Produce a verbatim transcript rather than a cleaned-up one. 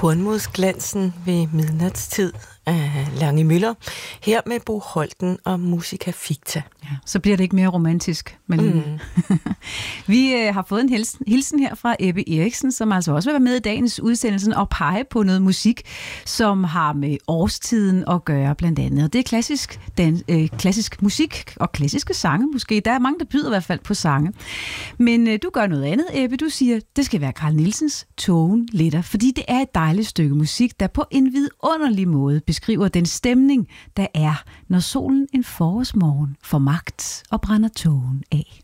Kornmodsglansen ved midnatstid af Lange Møller. Her med Bo Holten og Musica Ficta. Ja, så bliver det ikke mere romantisk. Men mm. Vi øh, har fået en hilsen, hilsen her fra Ebbe Eriksen, som altså også vil være med i dagens udsendelse og pege på noget musik, som har med årstiden at gøre blandt andet. Og det er klassisk, dan, øh, klassisk musik og klassiske sange måske. Der er mange, der byder i hvert fald på sange. Men øh, du gør noget andet, Ebbe. Du siger, det skal være Carl Nielsens Tågen letter, fordi det er et dejligt stykke musik, der på en vidunderlig måde beskriver den stemning, der er, når solen en forårsmorgen får magt og brænder tågen af.